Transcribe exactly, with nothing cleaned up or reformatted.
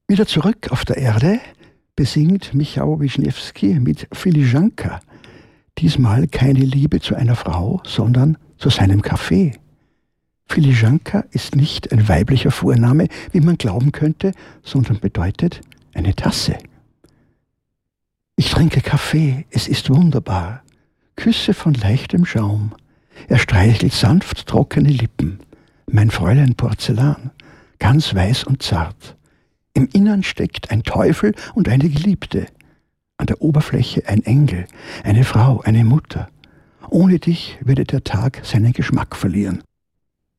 Wieder zurück auf der Erde besingt Michał Wiśniewski mit Filiżanka diesmal keine Liebe zu einer Frau, sondern zu seinem Kaffee. Filiżanka ist nicht ein weiblicher Vorname, wie man glauben könnte, sondern bedeutet eine Tasse. Ich trinke Kaffee, es ist wunderbar. Küsse von leichtem Schaum. Er streichelt sanft trockene Lippen. Mein Fräulein Porzellan, ganz weiß und zart. Im Innern steckt ein Teufel und eine Geliebte. An der Oberfläche ein Engel, eine Frau, eine Mutter. Ohne dich würde der Tag seinen Geschmack verlieren.